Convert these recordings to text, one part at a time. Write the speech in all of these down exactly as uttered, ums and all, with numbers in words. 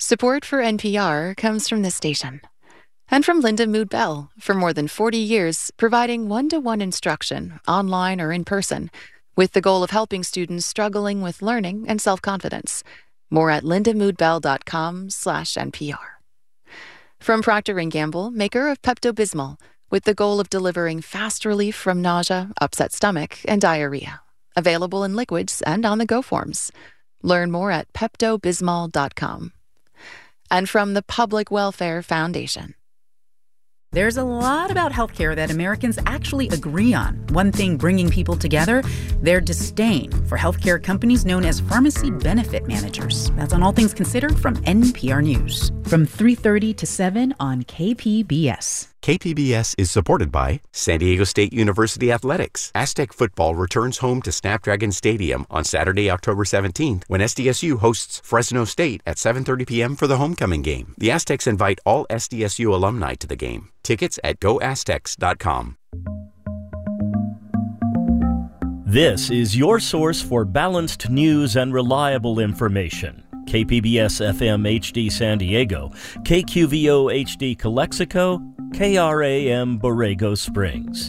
Support for N P R comes from this station. And from Linda Mood Bell, for more than forty years, providing one-to-one instruction, online or in person, with the goal of helping students struggling with learning and self-confidence. More at lindamoodbell.com slash NPR. From Procter and Gamble, maker of Pepto-Bismol, with the goal of delivering fast relief from nausea, upset stomach, and diarrhea. Available in liquids and on-the-go forms. Learn more at pepto bismol dot com. And from the Public Welfare Foundation. There's a lot about healthcare that Americans actually agree on. One thing bringing people together, their disdain for healthcare companies known as pharmacy benefit managers. That's on All Things Considered from N P R News. From three thirty to seven on K P B S. K P B S is supported by San Diego State University Athletics. Aztec football returns home to Snapdragon Stadium on Saturday, October seventeenth, when S D S U hosts Fresno State at seven thirty p.m. for the homecoming game. The Aztecs invite all S D S U alumni to the game. Tickets at go aztecs dot com. This is your source for balanced news and reliable information. K P B S F M H D San Diego, K Q V O H D Calexico, K R A M Borrego Springs.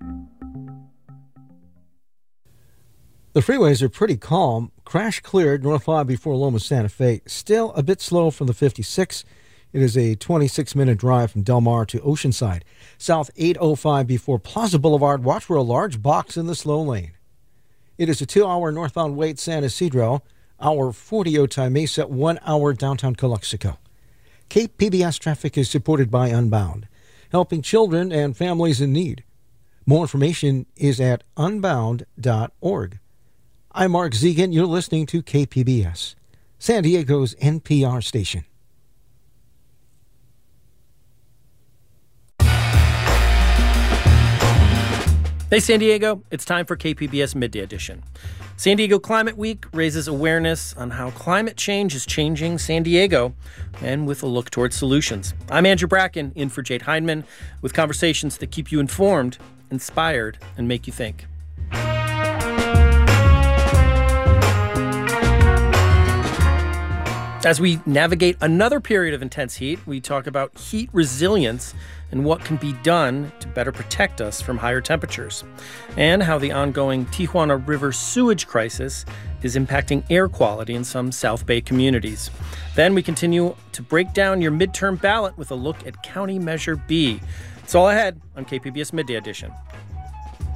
The freeways are pretty calm. Crash cleared north five before Loma Santa Fe. Still a bit slow from the fifty-six. It is a twenty-six minute drive from Del Mar to Oceanside. South eight oh five before Plaza Boulevard. Watch for a large box in the slow lane. It is a two hour northbound wait San Isidro. Hour forty Otay Mesa, one hour downtown Calexico. K P B S traffic is supported by Unbound, helping children and families in need. More information is at unbound dot org. I'm Mark Zegan. You're listening to K P B S, San Diego's N P R station. Hey, San Diego. It's time for K P B S Midday Edition. San Diego Climate Week raises awareness on how climate change is changing San Diego, and with a look towards solutions. I'm Andrew Bracken, in for Jade Hindman, with conversations that keep you informed, inspired, and make you think. As we navigate another period of intense heat, we talk about heat resilience and what can be done to better protect us from higher temperatures, and how the ongoing Tijuana River sewage crisis is impacting air quality in some South Bay communities. Then we continue to break down your midterm ballot with a look at County Measure B. It's all ahead on K P B S Midday Edition.